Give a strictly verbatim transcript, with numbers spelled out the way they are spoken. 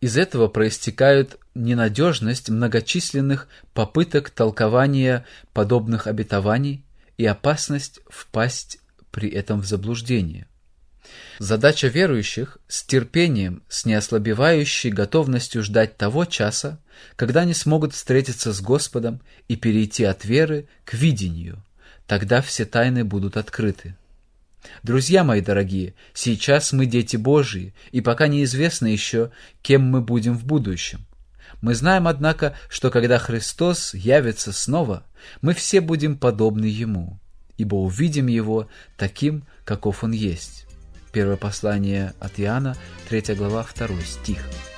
Из этого проистекают ненадежность многочисленных попыток толкования подобных обетований и опасность впасть при этом в заблуждение. Задача верующих с терпением, с неослабевающей готовностью ждать того часа, когда они смогут встретиться с Господом и перейти от веры к видению. Тогда все тайны будут открыты. Друзья мои дорогие, сейчас мы дети Божии, и пока неизвестно еще, кем мы будем в будущем. Мы знаем, однако, что когда Христос явится снова, мы все будем подобны Ему, ибо увидим Его таким, каков Он есть. Первое послание от Иоанна, третья глава, второй стих.